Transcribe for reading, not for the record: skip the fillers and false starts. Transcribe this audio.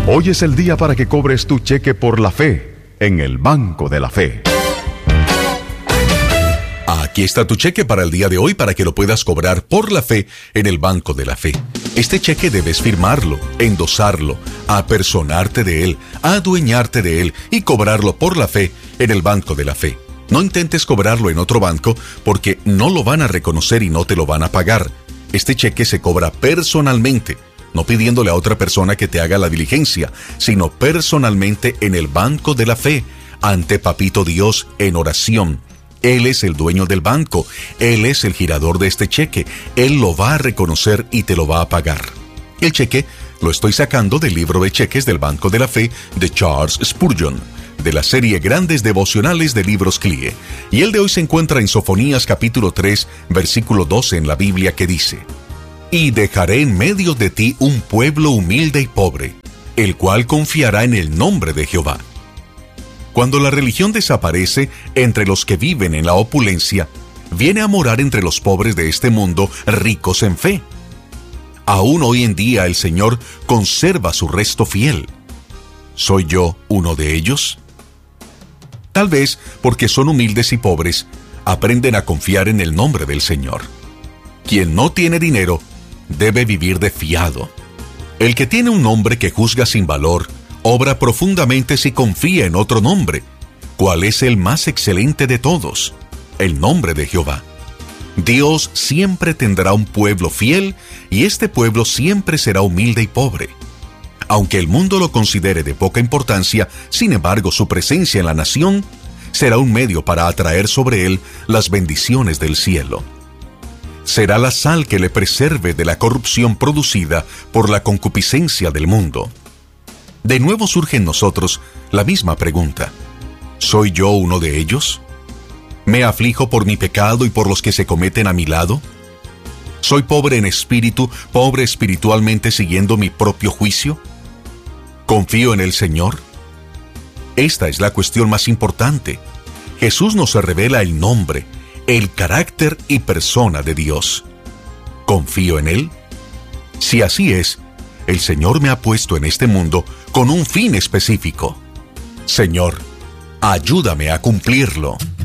Hoy es el día para que cobres tu cheque por la fe en el Banco de la Fe. Aquí está tu cheque para el día de hoy para que lo puedas cobrar por la fe en el Banco de la Fe. Este cheque debes firmarlo, endosarlo, apersonarte de él, adueñarte de él y cobrarlo por la fe en el Banco de la Fe. No intentes cobrarlo en otro banco porque no lo van a reconocer y no te lo van a pagar. Este cheque se cobra personalmente, no pidiéndole a otra persona que te haga la diligencia, sino personalmente en el Banco de la Fe, ante Papito Dios en oración. Él es el dueño del banco, Él es el girador de este cheque, Él lo va a reconocer y te lo va a pagar. El cheque lo estoy sacando del libro de cheques del Banco de la Fe de Charles Spurgeon, de la serie Grandes Devocionales de Libros CLIE, y el de hoy se encuentra en Sofonías capítulo 3, versículo 12 en la Biblia, que dice: «Y dejaré en medio de ti un pueblo humilde y pobre, el cual confiará en el nombre de Jehová». Cuando la religión desaparece entre los que viven en la opulencia, viene a morar entre los pobres de este mundo ricos en fe. Aún hoy en día el Señor conserva su resto fiel. ¿Soy yo uno de ellos? Tal vez porque son humildes y pobres, aprenden a confiar en el nombre del Señor. Quien no tiene dinero debe vivir de fiado. El que tiene un nombre que juzga sin valor, obra profundamente si confía en otro nombre, cuál es el más excelente de todos, el nombre de Jehová. Dios siempre tendrá un pueblo fiel y este pueblo siempre será humilde y pobre. Aunque el mundo lo considere de poca importancia, sin embargo su presencia en la nación será un medio para atraer sobre él las bendiciones del cielo. Será la sal que le preserve de la corrupción producida por la concupiscencia del mundo. De nuevo surge en nosotros la misma pregunta: ¿soy yo uno de ellos? ¿Me aflijo por mi pecado y por los que se cometen a mi lado? ¿Soy pobre en espíritu, pobre espiritualmente siguiendo mi propio juicio? ¿Confío en el Señor? Esta es la cuestión más importante. Jesús nos revela el nombre, el carácter y persona de Dios. ¿Confío en Él? Si así es, el Señor me ha puesto en este mundo con un fin específico. Señor, ayúdame a cumplirlo.